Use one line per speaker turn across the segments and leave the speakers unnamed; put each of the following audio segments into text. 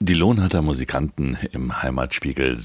Die Lohnatter Musikanten im Heimatspiegel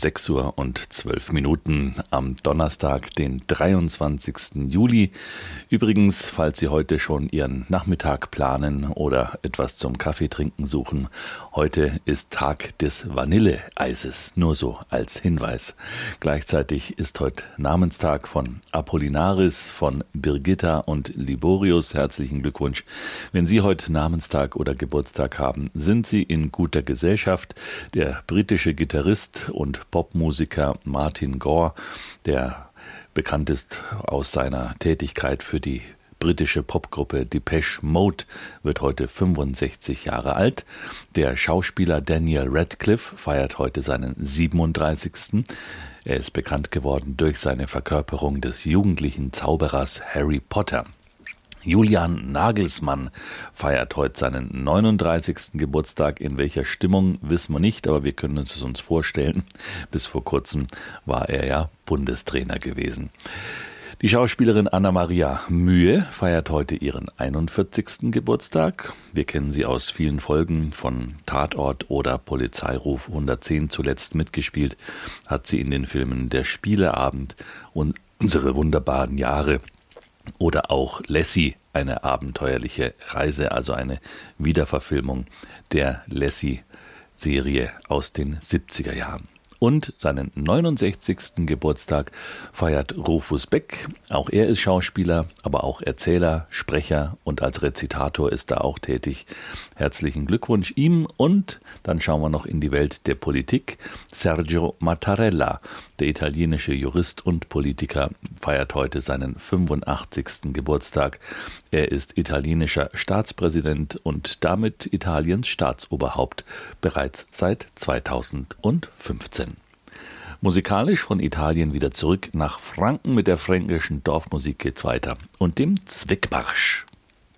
6:12 am Donnerstag, den 23. Juli. Übrigens, falls Sie heute schon Ihren Nachmittag planen oder etwas zum Kaffeetrinken suchen, heute ist Tag des Vanilleeises, nur so als Hinweis. Gleichzeitig ist heute Namenstag von Apollinaris, von Birgitta und Liborius. Herzlichen Glückwunsch. Wenn Sie heute Namenstag oder Geburtstag haben, sind Sie in guter Gesellschaft. Der britische Gitarrist und Popmusiker Martin Gore, der bekannt ist aus seiner Tätigkeit für die britische Popgruppe Depeche Mode, wird heute 65 Jahre alt. Der Schauspieler Daniel Radcliffe feiert heute seinen 37. Er ist bekannt geworden durch seine Verkörperung des jugendlichen Zauberers Harry Potter. Julian Nagelsmann feiert heute seinen 39. Geburtstag. In welcher Stimmung, wissen wir nicht, aber wir können es uns vorstellen. Bis vor kurzem war er ja Bundestrainer gewesen. Die Schauspielerin Anna-Maria Mühe feiert heute ihren 41. Geburtstag. Wir kennen sie aus vielen Folgen von Tatort oder Polizeiruf 110. Zuletzt mitgespielt hat sie in den Filmen Der Spieleabend und Unsere wunderbaren Jahre. Oder auch Lassie, eine abenteuerliche Reise, also eine Wiederverfilmung der Lassie-Serie aus den 70er Jahren. Und seinen 69. Geburtstag feiert Rufus Beck. Auch er ist Schauspieler, aber auch Erzähler, Sprecher und als Rezitator ist er auch tätig. Herzlichen Glückwunsch ihm und dann schauen wir noch in die Welt der Politik. Sergio Mattarella, der italienische Jurist und Politiker, feiert heute seinen 85. Geburtstag. Er ist italienischer Staatspräsident und damit Italiens Staatsoberhaupt bereits seit 2015. Musikalisch von Italien wieder zurück nach Franken. Mit der fränkischen Dorfmusik geht's weiter und dem Zwickmarsch.